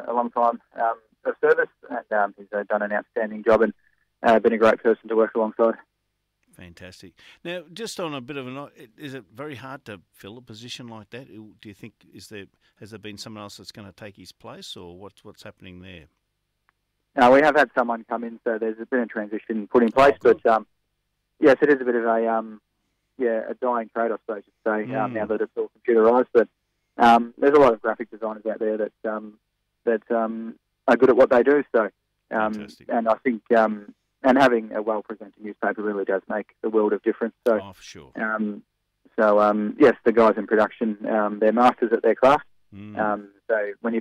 a long time of service, and he's done an outstanding job and been a great person to work alongside. Fantastic. Now, just on a bit of is it very hard to fill a position like that? Do you think has there been someone else that's going to take his place, or what's happening there? We have had someone come in, so there's been a transition put in place. But yes, it is a bit of a dying trade, I suppose you'd say, now that it's all computerised. But there's a lot of graphic designers out there that are good at what they do. So, and I think and having a well-presented newspaper really does make a world of difference. So, for sure. Yes, the guys in production, they're masters at their craft. So when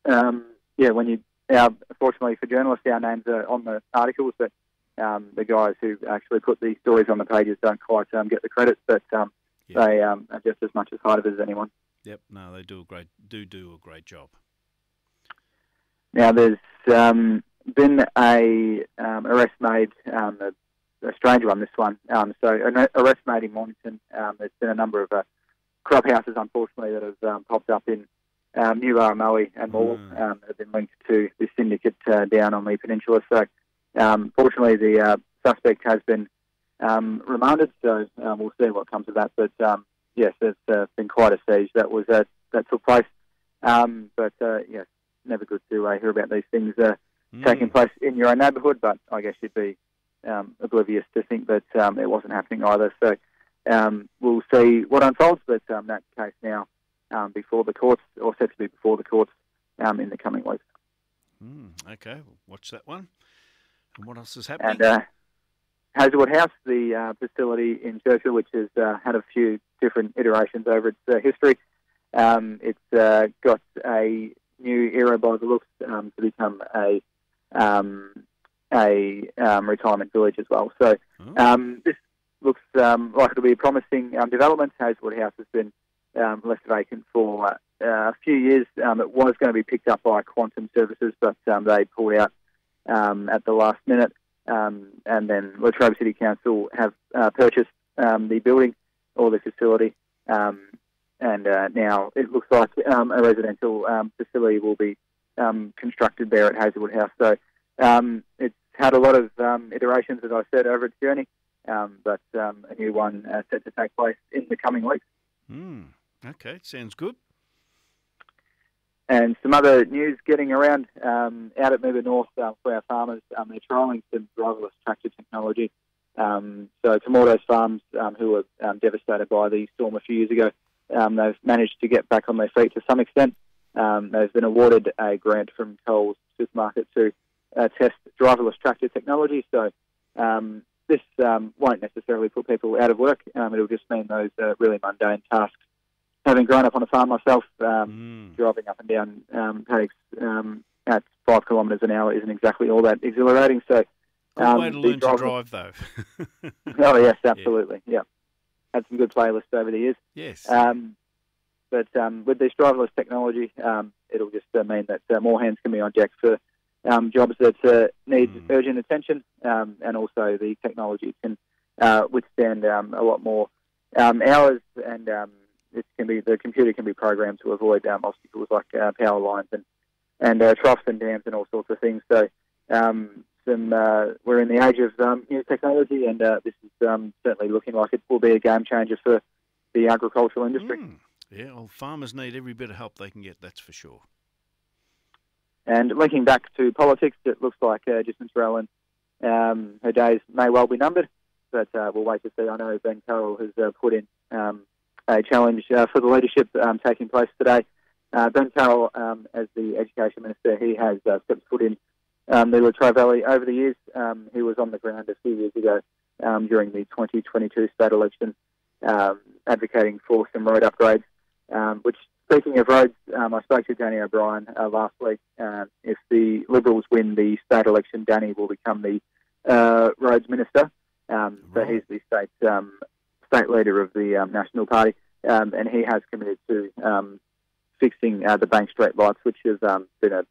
you fortunately for journalists, our names are on the articles, but the guys who actually put the stories on the pages don't quite get the credit, but they are just as much as hard of it as anyone. Yep, no, they do a great job. Now, there's been a arrest made, a strange one, this one. So an arrest made in Mornington. There's been a number of crop houses, unfortunately, that have popped up in New Aramoe and Morwell that have been linked to this syndicate down on the peninsula. So, fortunately, the suspect has been remanded. So we'll see what comes of that. But yes, it's been quite a siege that took place. But yes, never good to hear about these things taking place in your own neighbourhood. But I guess you'd be oblivious to think that it wasn't happening either. So we'll see what unfolds. But that case now before the courts, or set to be before the courts in the coming weeks. Okay, we'll watch that one. And what else is happening? And Hazelwood House, the facility in Churchill, which has had a few different iterations over its history. It's got a new era by the looks to become a retirement village as well. So this looks like it'll be a promising development. Hazelwood House has been left vacant for a few years. It was going to be picked up by Quantum Services, but they pulled out at the last minute. And then Latrobe City Council have purchased the building or the facility. And now it looks like a residential facility will be constructed there at Hazelwood House. So it's had a lot of iterations, as I said, over its journey, but a new one set to take place in the coming weeks. Okay, sounds good. And some other news getting around out at Meba North for our farmers. They're trialling some driverless tractor technology. So Tomorrow's Farms, who were devastated by the storm a few years ago, they've managed to get back on their feet to some extent. They've been awarded a grant from Coles Supermarket to test driverless tractor technology. So this won't necessarily put people out of work. It'll just mean those really mundane tasks. Having grown up on a farm myself, driving up and down paddocks at 5 kilometres an hour isn't exactly all that exhilarating. So, good way to learn to drive, though. Oh yes, absolutely. Yeah, had some good playlists over the years. Yes. But with this driverless technology, it'll just mean that more hands can be on deck for jobs that need urgent attention, and also the technology can withstand a lot more hours, and the computer can be programmed to avoid obstacles like power lines and troughs and dams and all sorts of things. So we're in the age of new technology, and this is certainly looking like it will be a game changer for the agricultural industry. Yeah, well, farmers need every bit of help they can get, that's for sure. And linking back to politics, it looks like Jacinta Allen, her days may well be numbered, but we'll wait to see. I know Ben Carroll has put in a challenge for the leadership taking place today. Ben Carroll, as the Education Minister, he has stepped foot in the Latrobe Valley over the years. He was on the ground a few years ago during the 2022 state election, advocating for some road upgrades, which, speaking of roads, I spoke to Danny O'Brien last week. If the Liberals win the state election, Danny will become the roads minister. So he's the state leader of the National Party, and he has committed to fixing the Bank Street lights, which have been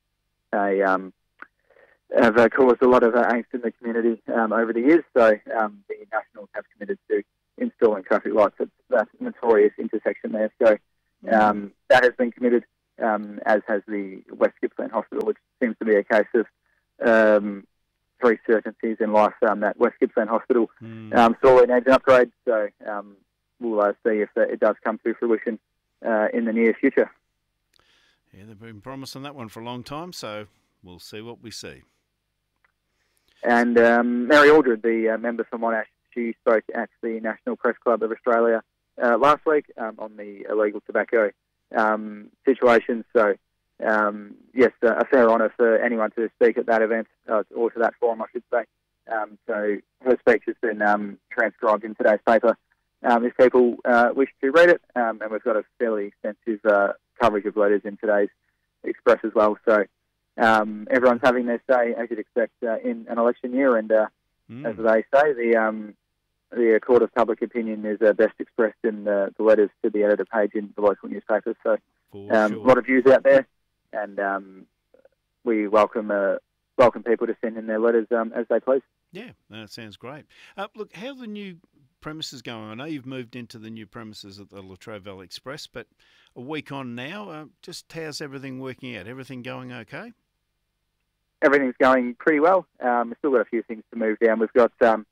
have caused a lot of angst in the community over the years. So the Nationals have committed to installing traffic lights at that notorious intersection there. So that has been committed. as has the West Gippsland Hospital, which seems to be a case of three certainties in life. That West Gippsland Hospital sorely needs an upgrade, so we'll see if it does come to fruition in the near future. Yeah, they've been promising that one for a long time, so we'll see what we see. And Mary Aldred, the member for Monash, she spoke at the National Press Club of Australia last week on the illegal tobacco situation. So, yes, a fair honour for anyone to speak at that event, or to that forum, I should say. So her speech has been transcribed in today's paper. If people wish to read it, and we've got a fairly extensive coverage of letters in today's Express as well. So everyone's having their say, as you'd expect, in an election year. And as they say, the court of public opinion is best expressed in the letters to the editor page in the local newspapers. So a lot of views out there, and we welcome people to send in their letters as they please. Yeah, that sounds great. Look, how are the new premises going? I know you've moved into the new premises at the Latrobe Valley Express, but a week on now, just how's everything working out? Everything going okay? Everything's going pretty well. We've still got a few things to move down. We've got bound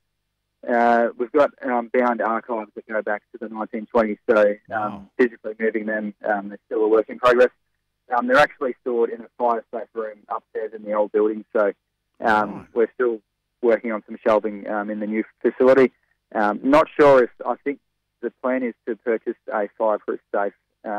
archives that go back to the 1920s, so physically moving them is still a work in progress. They're actually stored in a fire-safe room upstairs in the old building, so we're still working on some shelving in the new facility. Not sure if, I think the plan is to purchase a fireproof safe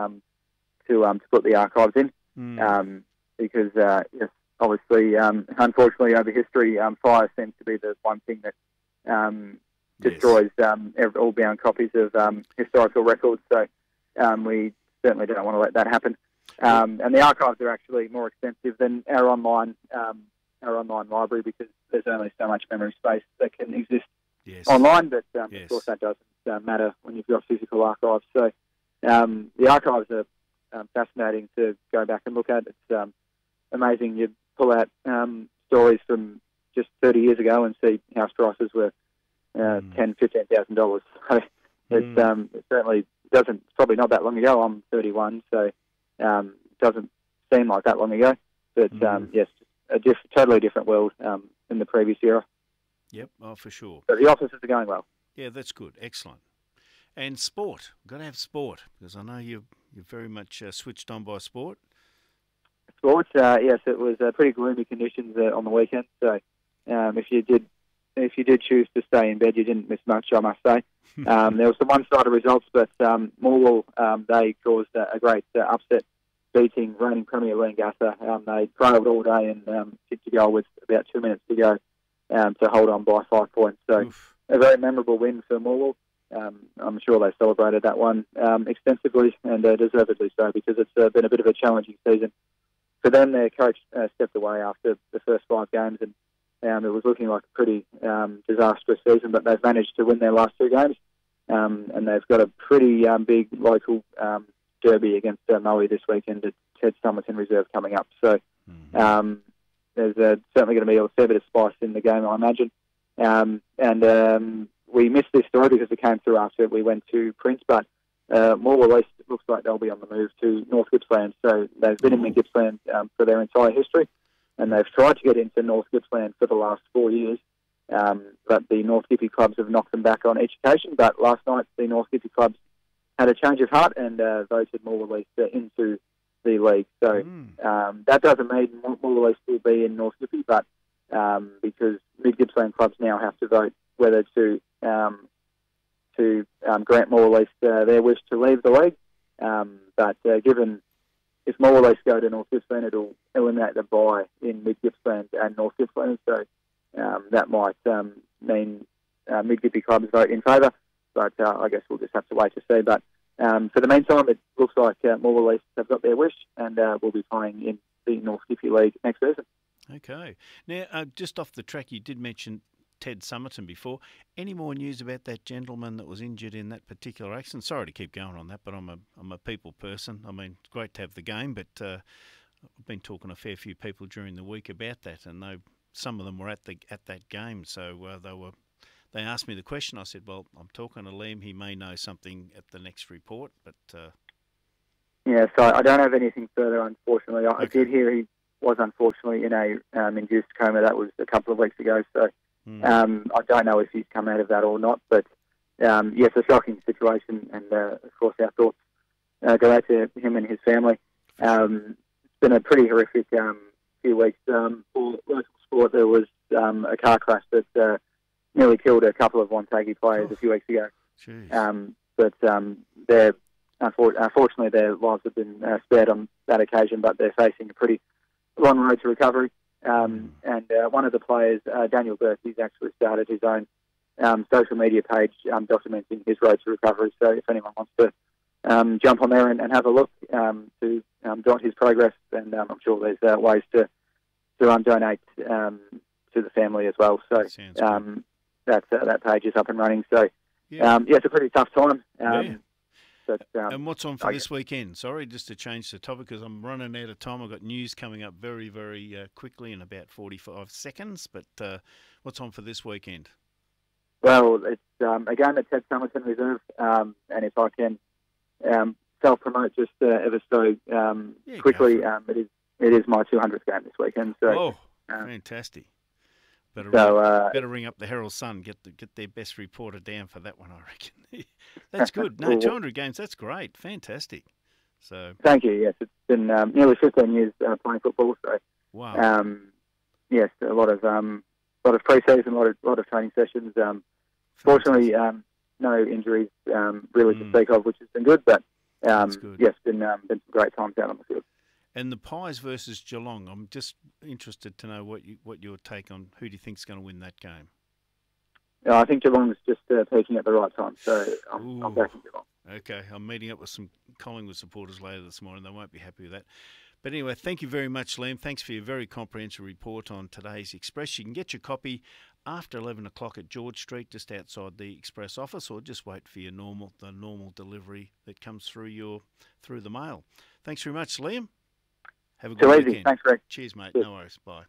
to put the archives in, because yes, obviously, unfortunately, over history, fire seems to be the one thing that destroys all bound copies of historical records. So we certainly don't want to let that happen. And the archives are actually more extensive than our online library, because there's only so much memory space that can exist online. But of course, that doesn't matter when you've got physical archives. So the archives are fascinating to go back and look at. It's amazing. You pull out stories from just 30 years ago and see house prices were $10,000, $15,000. So it certainly doesn't. It's probably not that long ago. I'm 31, so it doesn't seem like that long ago. But yes, a totally different world in the previous era. Yep, for sure. So the offices are going well. Yeah, that's good. Excellent. And sport. Got to have sport, because I know you're very much switched on by sport. Sports, yes, it was pretty gloomy conditions on the weekend. So if you did choose to stay in bed, you didn't miss much, I must say. There were some one-sided results, but Morwell, they caused a great upset, beating reigning Premier Leongatha. They trailed all day and kicked a goal with about 2 minutes to go to hold on by 5 points. So a very memorable win for Morwell. I'm sure they celebrated that one extensively, and deservedly so, because it's been a bit of a challenging season for them. Their coach stepped away after the first 5 games, and it was looking like a pretty disastrous season, but they've managed to win their last 2 games, and they've got a pretty big local derby against Moe this weekend at Ted Somerton Reserve coming up. So there's certainly going to be a fair bit of spice in the game, I imagine. And we missed this story because it came through after we went to print, but Morwell East looks like they'll be on the move to North Gippsland. So they've been in Gippsland for their entire history, and they've tried to get into North Gippsland for the last 4 years, but the North Gippy clubs have knocked them back on each occasion. But last night, the North Gippy clubs had a change of heart and voted Morwell East into the league. So that doesn't mean Morwell East will be in North Gippy, but because mid-Gippsland clubs now have to vote whether to grant Morwell East their wish to leave the league. But given if Morwell East go to North Gippsland, it'll eliminate the bye in mid-Gippsland and North Gippsland. So that might mean mid-Gippy clubs vote in favour. But I guess we'll just have to wait to see. But for the meantime, it looks like Morwell East have got their wish, and will be playing in the North Gippy League next season. Okay. Now, just off the track, you did mention Ted Somerton before. Any more news about that gentleman that was injured in that particular accident? Sorry to keep going on that, but I'm a people person. I mean, it's great to have the game, but I've been talking to a fair few people during the week about that, and some of them were at that game. So they asked me the question. I said, well, I'm talking to Liam. He may know something at the next report, but Yeah, so I don't have anything further, unfortunately. I Okay. did hear he was unfortunately in a induced coma. That was a couple of weeks ago, so I don't know if he's come out of that or not. But yes, a shocking situation, and of course our thoughts go out to him and his family. It's been a pretty horrific few weeks for local sport. There was a car crash that nearly killed a couple of Wonthaggi players a few weeks ago. But they're unfortunately their lives have been spared on that occasion, but they're facing a pretty long road to recovery. And one of the players, Daniel Burke, he's actually started his own social media page documenting his road to recovery. So if anyone wants to jump on there and have a look to dot his progress, and I'm sure there's ways to donate to the family as well. So that page is up and running. So it's a pretty tough time. But, and what's on for this weekend? Sorry, just to change the topic because I'm running out of time. I've got news coming up very, very quickly in about 45 seconds. But what's on for this weekend? Well, it's a game at Ted Somerton Reserve, and if I can self-promote just ever so quickly, it is my 200th game this weekend. So, fantastic. Better ring up the Herald Sun, get their best reporter down for that one, I reckon. That's good. No, 200 games, that's great. Fantastic. So thank you. Yes, it's been nearly 15 years playing football. So wow. Yes, a lot of pre-season, a lot of training sessions. Fortunately, no injuries really to speak of, which has been good. But good. Yes, been some great times out on the field. And the Pies versus Geelong, I'm just interested to know what your take on who do you think's going to win that game? I think Geelong's just peaking at the right time, so I'm backing Geelong. Okay, I'm meeting up with some Collingwood supporters later this morning. They won't be happy with that. But anyway, thank you very much, Liam. Thanks for your very comprehensive report on today's Express. You can get your copy after 11 o'clock at George Street, just outside the Express office, or just wait for the normal delivery that comes through the mail. Thanks very much, Liam. Have a good weekend. Thanks, Greg. Cheers, mate. Cheers. No worries. Bye.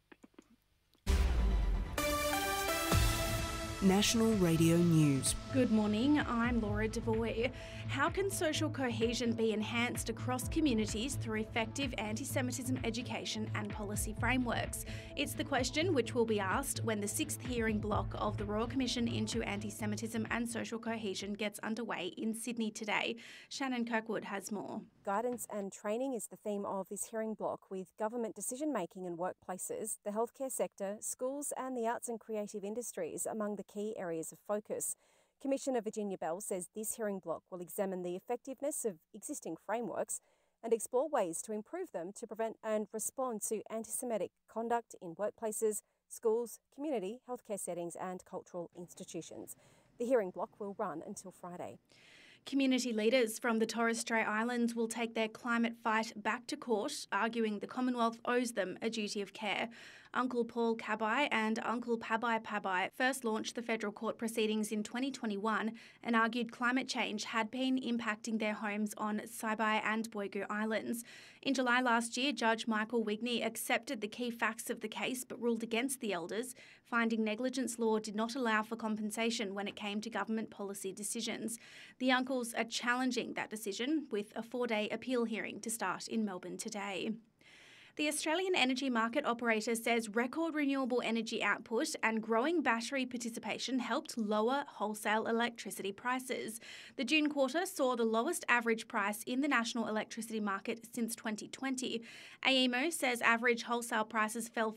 National Radio News. Good morning, I'm Laura Devoy. How can social cohesion be enhanced across communities through effective anti-Semitism education and policy frameworks? It's the question which will be asked when the 6th hearing block of the Royal Commission into Anti-Semitism and Social Cohesion gets underway in Sydney today. Shannon Kirkwood has more. Guidance and training is the theme of this hearing block, with government decision-making in workplaces, the healthcare sector, schools and the arts and creative industries among the key areas of focus. Commissioner Virginia Bell says this hearing block will examine the effectiveness of existing frameworks and explore ways to improve them to prevent and respond to anti-Semitic conduct in workplaces, schools, community, healthcare settings and cultural institutions. The hearing block will run until Friday. Community leaders from the Torres Strait Islands will take their climate fight back to court, arguing the Commonwealth owes them a duty of care. Uncle Paul Kabai and Uncle Pabai Pabai first launched the federal court proceedings in 2021 and argued climate change had been impacting their homes on Saibai and Boigu Islands. In July last year, Judge Michael Wigney accepted the key facts of the case but ruled against the elders, finding negligence law did not allow for compensation when it came to government policy decisions. The uncles are challenging that decision, with a 4-day appeal hearing to start in Melbourne today. The Australian Energy Market Operator says record renewable energy output and growing battery participation helped lower wholesale electricity prices. The June quarter saw the lowest average price in the national electricity market since 2020. AEMO says average wholesale prices fell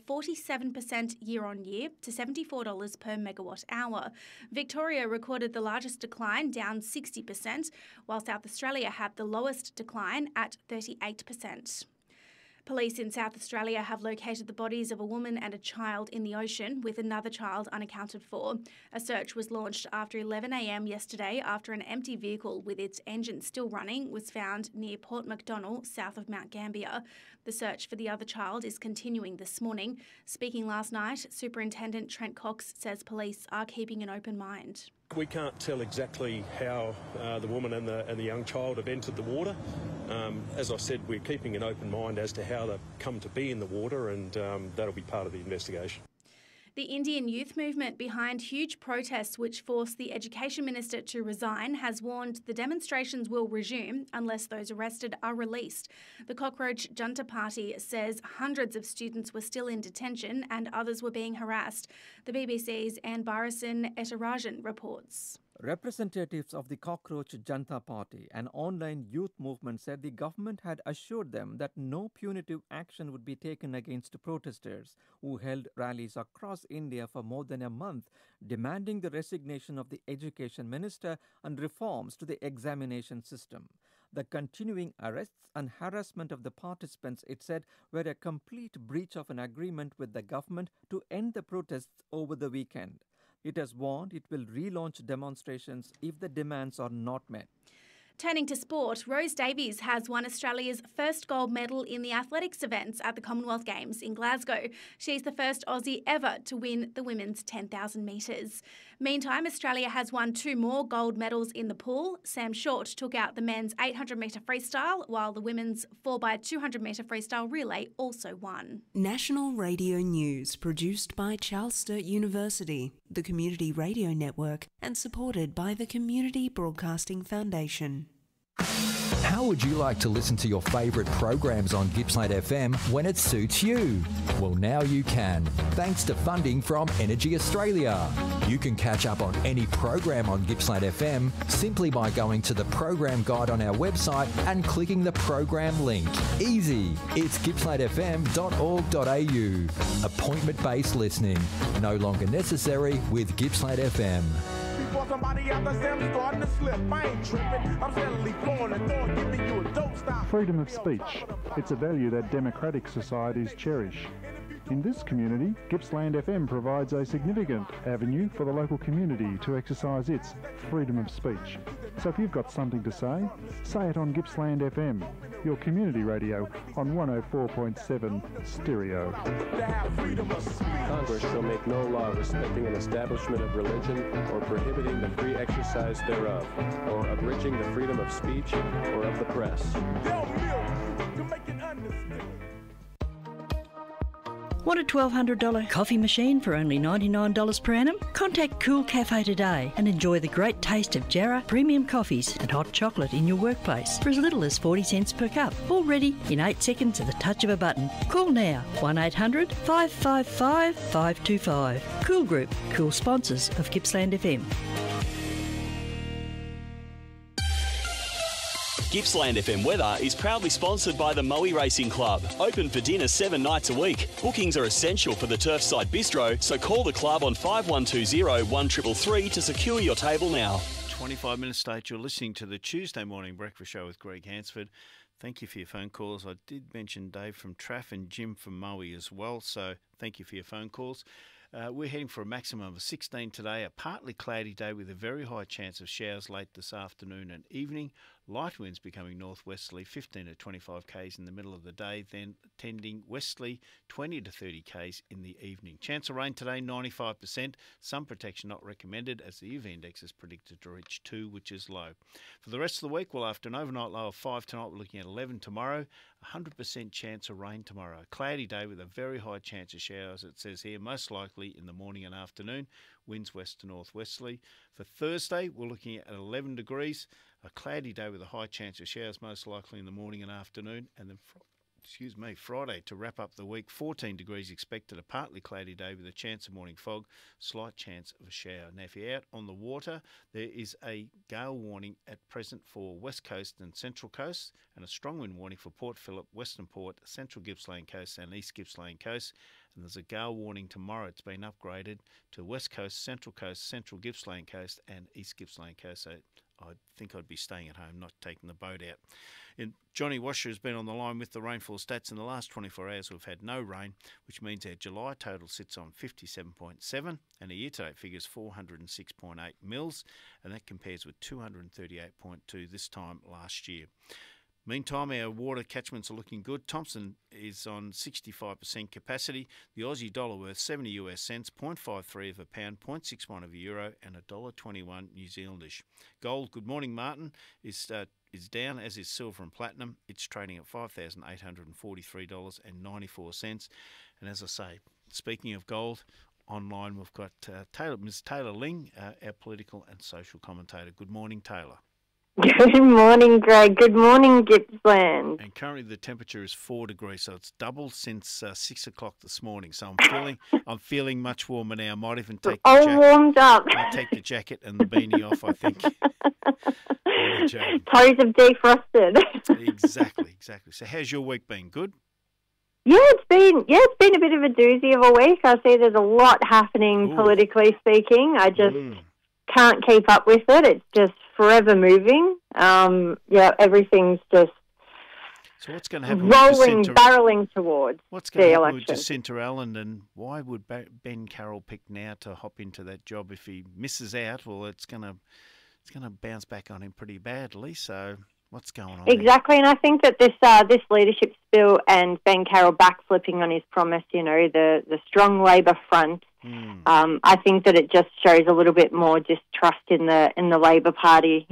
47% year on year to $74 per megawatt hour. Victoria recorded the largest decline, down 60%, while South Australia had the lowest decline at 38%. Police in South Australia have located the bodies of a woman and a child in the ocean, with another child unaccounted for. A search was launched after 11 a.m. yesterday after an empty vehicle with its engine still running was found near Port MacDonnell, south of Mount Gambier. The search for the other child is continuing this morning. Speaking last night, Superintendent Trent Cox says police are keeping an open mind. We can't tell exactly how the woman and the young child have entered the water. As I said, we're keeping an open mind as to how they've come to be in the water, and that'll be part of the investigation. The Indian youth movement behind huge protests which forced the Education Minister to resign has warned the demonstrations will resume unless those arrested are released. The Cockroach Junta Party says hundreds of students were still in detention and others were being harassed. The BBC's Anne Barasan Etarajan reports. Representatives of the Cockroach Junta Party, an online youth movement, said the government had assured them that no punitive action would be taken against protesters who held rallies across India for more than a month, demanding the resignation of the Education Minister and reforms to the examination system. The continuing arrests and harassment of the participants, it said, were a complete breach of an agreement with the government to end the protests over the weekend. It has warned it will relaunch demonstrations if the demands are not met. Turning to sport, Rose Davies has won Australia's first gold medal in the athletics events at the Commonwealth Games in Glasgow. She's the first Aussie ever to win the women's 10,000 metres. Meantime, Australia has won 2 more gold medals in the pool. Sam Short took out the men's 800-metre freestyle, while the women's 4x200-metre freestyle relay also won. National Radio News, produced by Charles Sturt University, the Community Radio Network, and supported by the Community Broadcasting Foundation. How would you like to listen to your favourite programs on Gippsland FM when it suits you? Well, now you can, thanks to funding from Energy Australia. You can catch up on any program on Gippsland FM simply by going to the program guide on our website and clicking the program link. Easy. It's gippslandfm.org.au. Appointment-based listening. No longer necessary with Gippsland FM. Somebody out there say I'm starting to slip. I ain't tripping. I'm steadily flowing and throwing, giving you a dope style. Freedom of speech. It's a value that democratic societies cherish. In this community, Gippsland FM provides a significant avenue for the local community to exercise its freedom of speech. So if you've got something to say it on Gippsland FM, your community radio on 104.7 stereo. Congress shall make no law respecting an establishment of religion or prohibiting the free exercise thereof, or abridging the freedom of speech or of the press. Want a $1,200 coffee machine for only $99 per annum? Contact Cool Cafe today and enjoy the great taste of Jarrah premium coffees and hot chocolate in your workplace for as little as 40 cents per cup. All ready in 8 seconds at the touch of a button. Call now 1800 555 525. Cool Group, cool sponsors of Gippsland FM. Gippsland FM weather is proudly sponsored by the Moe Racing Club. Open for dinner 7 nights a week. Bookings are essential for the Turfside Bistro, so call the club on 5120 1333 to secure your table now. 25 minutes late, you're listening to the Tuesday Morning Breakfast Show with Greg Hansford. Thank you for your phone calls. I did mention Dave from Traff and Jim from Moe as well, so thank you for your phone calls. We're heading for a maximum of 16 today, a partly cloudy day with a very high chance of showers late this afternoon and evening. Light winds becoming northwesterly, 15 to 25 k's in the middle of the day, then tending westerly, 20 to 30 k's in the evening. Chance of rain today, 95%. Sun protection not recommended as the UV index is predicted to reach 2, which is low. For the rest of the week, well, after an overnight low of 5 tonight, we're looking at 11 tomorrow. 100% chance of rain tomorrow. A cloudy day with a very high chance of showers, it says here, most likely in the morning and afternoon. Winds west to northwesterly. For Thursday, we're looking at 11 degrees. A cloudy day with a high chance of showers, most likely in the morning and afternoon. And then, Friday to wrap up the week, 14 degrees expected, a partly cloudy day with a chance of morning fog, slight chance of a shower. Now, if you're out on the water, there is a gale warning at present for West Coast and Central Coast, and a strong wind warning for Port Phillip, Western Port, Central Gippsland Coast and East Gippsland Coast. And there's a gale warning tomorrow. It's been upgraded to West Coast, Central Gippsland Coast and East Gippsland Coast. So I think I'd be staying at home, not taking the boat out. And Johnny Washer has been on the line with the rainfall stats. In the last 24 hours, we've had no rain, which means our July total sits on 57.7, and a year-to-date figure's 406.8 mils, and that compares with 238.2 this time last year. Meantime, our water catchments are looking good. Thompson is on 65% capacity. The Aussie dollar worth 70 US cents, 0.53 of a pound, 0.61 of a euro, and $1.21 New Zealandish. Gold, good morning, Martin, is down, as is silver and platinum. It's trading at $5,843.94. And as I say, speaking of gold, online we've got Ms. Taylor Ling, our political and social commentator. Good morning, Taylor. Good morning, Greg. Good morning, Gippsland. And currently the temperature is 4 degrees, so it's doubled since 6 o'clock this morning. So I'm feeling much warmer now. I might even take the jacket. Warmed up. I'll take the jacket and the beanie off, I think. Toes have defrosted. Exactly. So how's your week been? Good? Yeah, it's been a bit of a doozy of a week. I see there's a lot happening politically speaking. I just can't keep up with it. It's just forever moving. Everything's just what's going to happen barreling towards what's going the to happen election. with Jacinta Allen, and why would Ben Carroll pick now to hop into that job? If he misses out, well, it's going to bounce back on him pretty badly. So what's going on? Exactly, and I think that this leadership spill and Ben Carroll backflipping on his promise, the strong Labor front. I think that it just shows a little bit more distrust in the Labor Party.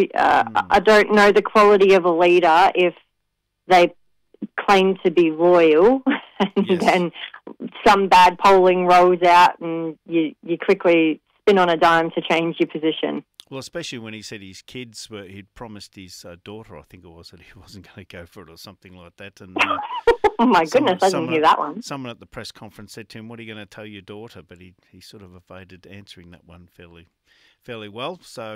I don't know the quality of a leader if they claim to be loyal and then some bad polling rolls out and you quickly spin on a dime to change your position. Well, especially when he said his kids he'd promised his daughter, I think it was, that he wasn't going to go for it or something like that. And oh my goodness, I didn't hear that one. Someone at the press conference said to him, "What are you going to tell your daughter?" But he sort of evaded answering that one fairly well. So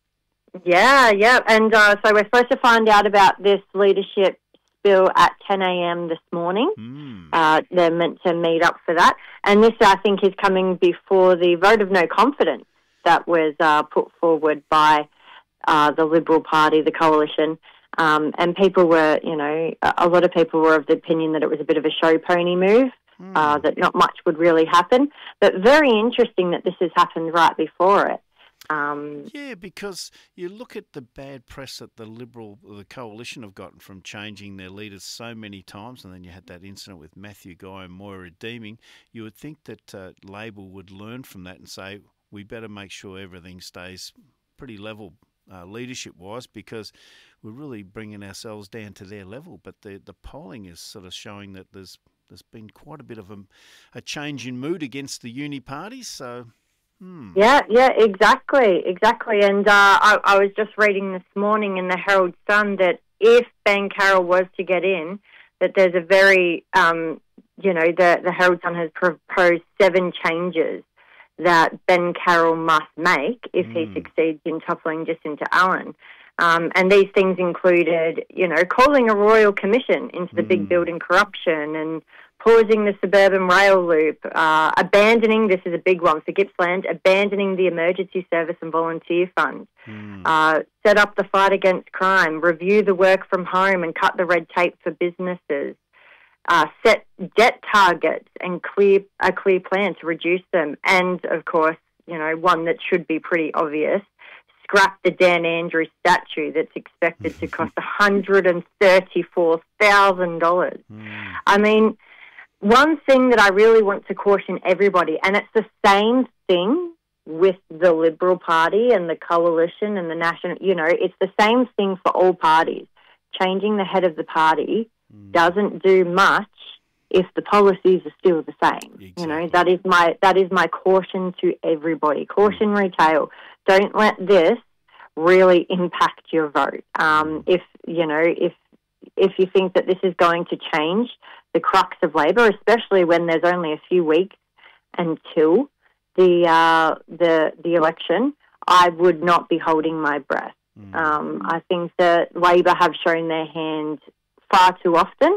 yeah, and so we're supposed to find out about this leadership spill at 10 a.m. this morning. They're meant to meet up for that, and this I think is coming before the vote of no confidence that was put forward by the Liberal Party, the coalition. And people were, a lot of people were of the opinion that it was a bit of a show pony move, that not much would really happen. But very interesting that this has happened right before it. Yeah, because you look at the bad press that the coalition have gotten from changing their leaders so many times, and then you had that incident with Matthew Guy and Moira Deeming. You would think that Labor would learn from that and say, we better make sure everything stays pretty level leadership-wise, because we're really bringing ourselves down to their level. But the polling is sort of showing that there's been quite a bit of a change in mood against the uni parties. So, Yeah, exactly. And I was just reading this morning in the Herald Sun that if Ben Carroll was to get in, that there's a very, the Herald Sun has proposed 7 changes that Ben Carroll must make if he succeeds in toppling Jacinta Allen. And these things included, calling a royal commission into the big building corruption and pausing the suburban rail loop, abandoning, this is a big one for Gippsland, abandoning the emergency service and volunteer fund, set up the fight against crime, review the work from home and cut the red tape for businesses, set debt targets and a clear plan to reduce them. And, of course, one that should be pretty obvious, scrap the Dan Andrews statue that's expected to cost $134,000. I mean, one thing that I really want to caution everybody, and it's the same thing with the Liberal Party and the coalition and the national, it's the same thing for all parties. Changing the head of the party doesn't do much if the policies are still the same. Exactly. That is my caution to everybody. Cautionary tale. Don't let this really impact your vote. If you think that this is going to change the crux of Labor, especially when there's only a few weeks until the election, I would not be holding my breath. I think that Labor have shown their hand far too often,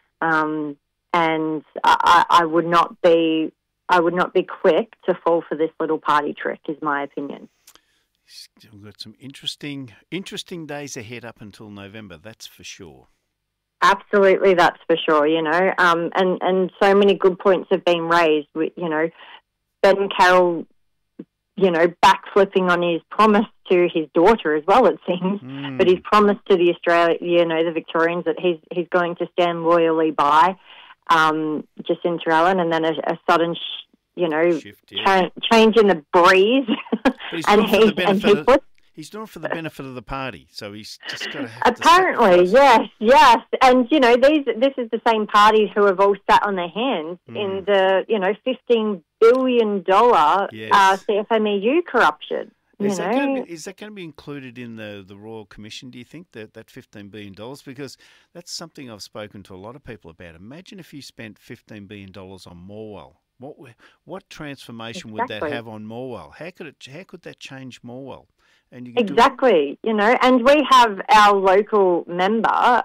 and I would not be quick to fall for this little party trick, is my opinion. We've got some interesting days ahead up until November, that's for sure. Absolutely, that's for sure, and so many good points have been raised. Ben Carroll, backflipping on his promise to his daughter as well, it seems, but his promise to the the Victorians that he's going to stand loyally by Jacinta Allen, and then a sudden change in the breeze, He's doing it for the benefit of the party, so he's just got to have Apparently, yes. And, this is the same parties who have all sat on their hands in the, $15 billion CFMEU corruption. Is that going to be included in the Royal Commission, do you think, that $15 billion? Because that's something I've spoken to a lot of people about. Imagine if you spent $15 billion on Morwell. What transformation would that have on Morwell? How could that change Morwell? And you and we have our local member,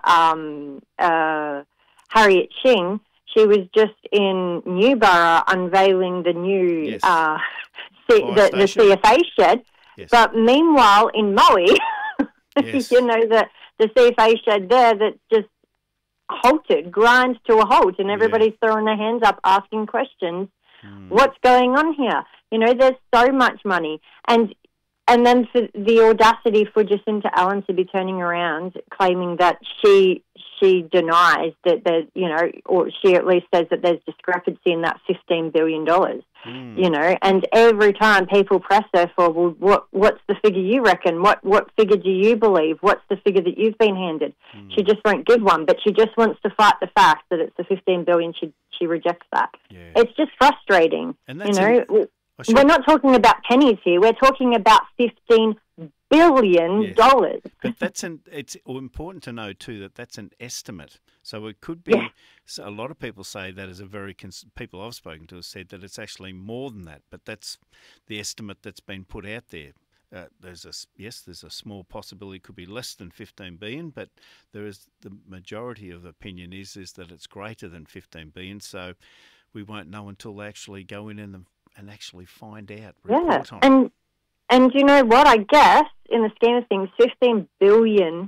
Harriet Shing. She was just in Newborough unveiling the new the CFA shed. Yes. But meanwhile, in Maui, yes. the CFA shed there that just grinds to a halt, and everybody's throwing their hands up, asking questions. What's going on here? There's so much money, and then for the audacity for Jacinta Allen to be turning around, claiming that she denies that there's, or she at least says that there's discrepancy in that $15 billion. And every time people press her for, well, what's the figure you reckon? What figure do you believe? What's the figure that you've been handed? She just won't give one, but she just wants to fight the fact that it's the $15 billion. She rejects that. Yeah. It's just frustrating. And that's we're not talking about pennies here. We're talking about $15 billion. Yes. But it's important to know too that that's an estimate. So it could be. So a lot of people say that is people I've spoken to have said that it's actually more than that. But that's the estimate that's been put out there. There's a small possibility it could be less than 15 billion, but there is the majority of the opinion is that it's greater than 15 billion. So we won't know until they actually go in and actually find out. Report on it. And you know what? I guess in the scheme of things, $15 billion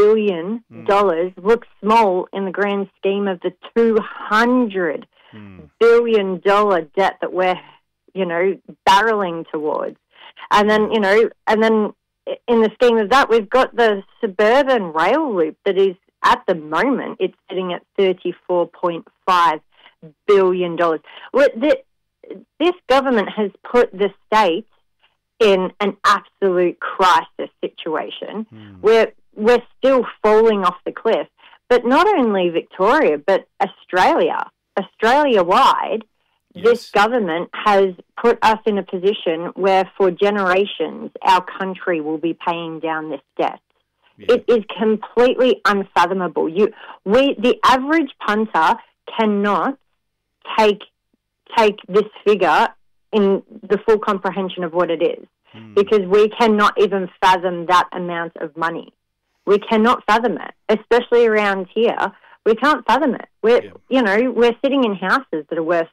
looks small in the grand scheme of the $200 billion debt that we're, barreling towards. And then, in the scheme of that, we've got the suburban rail loop that is, at the moment, it's sitting at $34.5 billion. This government has put the state in an absolute crisis situation where we're still falling off the cliff. But not only Victoria, but Australia-wide, this government has put us in a position where for generations our country will be paying down this debt. Yeah. It is completely unfathomable. The average punter cannot take this figure in the full comprehension of what it is, because we cannot even fathom that amount of money. We cannot fathom it, especially around here. We can't fathom it. We're sitting in houses that are worth,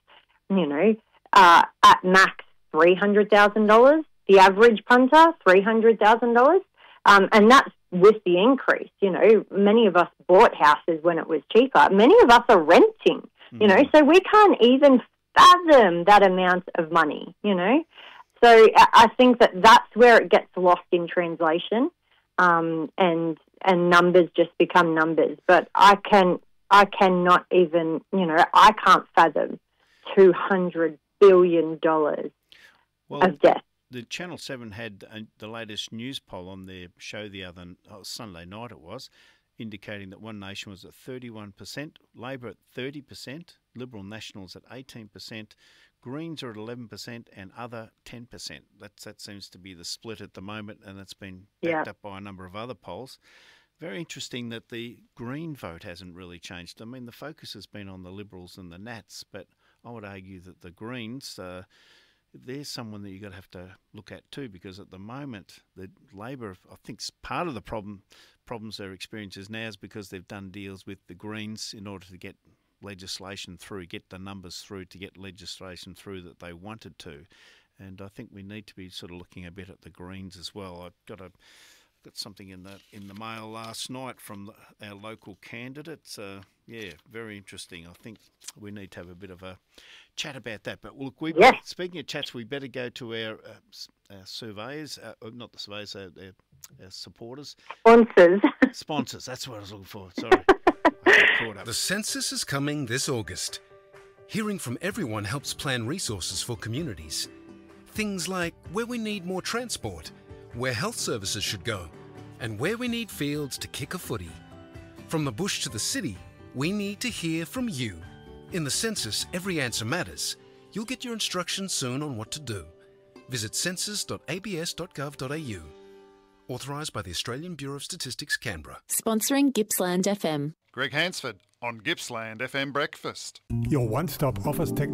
at max $300,000. The average punter, $300,000, and that's with the increase. Many of us bought houses when it was cheaper. Many of us are renting. So we can't even fathom that amount of money. So I think that's where it gets lost in translation, and numbers just become numbers. But I cannot even, I can't fathom $200 billion of debt. The Channel 7 had the latest news poll on their show Sunday night it was, indicating that One Nation was at 31%, Labor at 30%, Liberal Nationals at 18%, Greens are at 11%, and other 10%. That seems to be the split at the moment, and it's been backed up by a number of other polls. Very interesting that the Green vote hasn't really changed. I mean, the focus has been on the Liberals and the Nats, but I would argue that the Greens, there's someone that you've got to have to look at too, because at the moment, the Labor, I think part of the problems they're experiencing now is because they've done deals with the Greens in order to get legislation through, get the numbers through, to get legislation through that they wanted to. And I think we need to be sort of looking a bit at the Greens as well. I've got something in the mail last night from our local candidates. Very interesting. I think we need to have a bit of a chat about that. But look, speaking of chats, we better go to our surveyors, not the surveyors, our supporters. Sponsors, that's what I was looking for. Sorry. The census is coming this August. Hearing from everyone helps plan resources for communities. Things like where we need more transport, where health services should go, and where we need fields to kick a footy. From the bush to the city, we need to hear from you. In the census, every answer matters. You'll get your instructions soon on what to do. Visit census.abs.gov.au. Authorised by the Australian Bureau of Statistics, Canberra. Sponsoring Gippsland FM. Greg Hansford on Gippsland FM Breakfast. Your one-stop office technology.